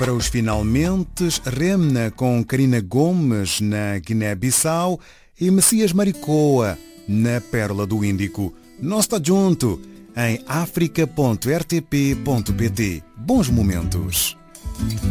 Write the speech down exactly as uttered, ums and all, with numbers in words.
Para os finalmente, Remna com Karina Gomes na Guiné-Bissau e Messias Maricoa na Pérola do Índico. Nós está junto em africa ponto r t p ponto p t. Bons momentos.